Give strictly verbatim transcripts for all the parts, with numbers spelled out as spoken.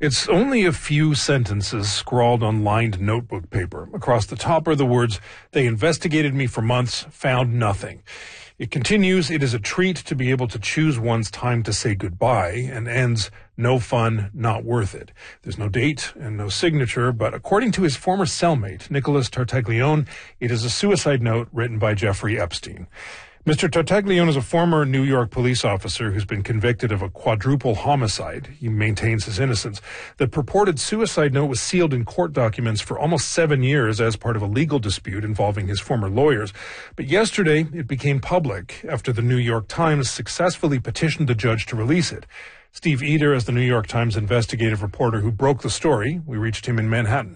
It's only a few sentences scrawled on lined notebook paper. Across the top are the words, "They investigated me for months, found nothing." It continues, "It is a treat to be able to choose one's time to say goodbye," and ends, "No fun, not worth it." There's no date and no signature, but according to his former cellmate, Nicholas Tartaglione, it is a suicide note written by Jeffrey Epstein. Mister Tartaglione is a former New York police officer who's been convicted of a quadruple homicide. He maintains his innocence. The purported suicide note was sealed in court documents for almost seven years as part of a legal dispute involving his former lawyers. But yesterday, it became public after the New York Times successfully petitioned the judge to release it. Steve Eder is the New York Times investigative reporter who broke the story. We reached him in Manhattan.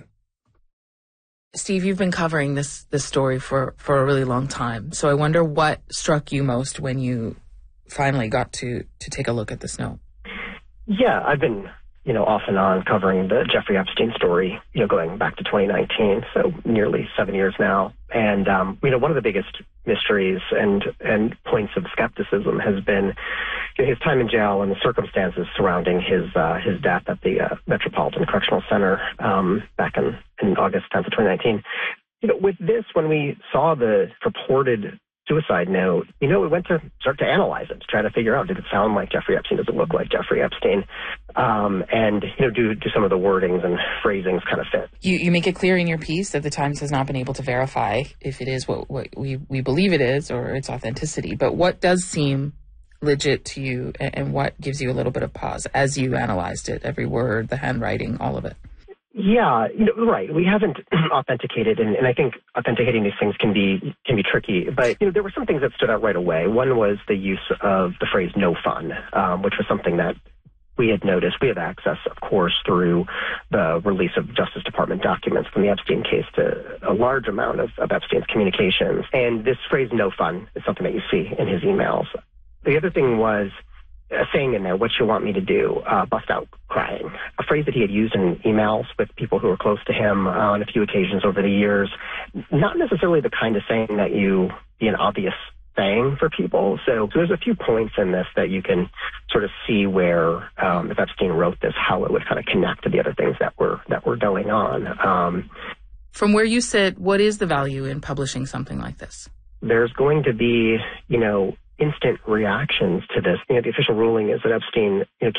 Steve, you've been covering this this story for, for a really long time. So I wonder what struck you most when you finally got to, to take a look at this note. Yeah, I've been, you know, off and on covering the Jeffrey Epstein story, you know, going back to twenty nineteen, so nearly seven years now. And, um, you know, one of the biggest mysteries and, and points of skepticism has been his time in jail and the circumstances surrounding his uh, his death at the uh, Metropolitan Correctional Center um, back in, in August tenth of twenty nineteen. You know, with this, when we saw the purported suicide note, you know, we went to start to analyze it, to try to figure out, did it sound like Jeffrey Epstein? Does it look like Jeffrey Epstein? Um, and, you know, do, do some of the wordings and phrasings kind of fit? You, you make it clear in your piece that the Times has not been able to verify if it is what, what we, we believe it is or its authenticity. But what does seem legit to you, and, and what gives you a little bit of pause as you analyzed it, every word, the handwriting, all of it? Yeah, you know, right. We haven't authenticated, and, and I think authenticating these things can be can be tricky. But you know, there were some things that stood out right away. One was the use of the phrase "no fun," um, which was something that we had noticed. We have access, of course, through the release of Justice Department documents from the Epstein case to a large amount of, of Epstein's communications. And this phrase "no fun" is something that you see in his emails. The other thing was a saying in there, "What you want me to do?" Uh, bust out crying. A phrase that he had used in emails with people who were close to him uh, on a few occasions over the years. Not necessarily the kind of saying that you be an obvious saying for people. So, so there's a few points in this that you can sort of see where, um, if Epstein wrote this, how it would kind of connect to the other things that were that were going on. Um, From where you sit, what is the value in publishing something like this? There's going to be, you know, instant reactions to this. You know, the official ruling is that Epstein, you know,